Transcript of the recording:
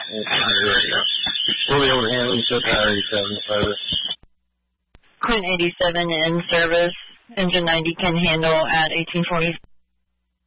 Radio. We'll be able to handle each other 87 in service. Quint 87 in service. Engine 90 can handle at 1840.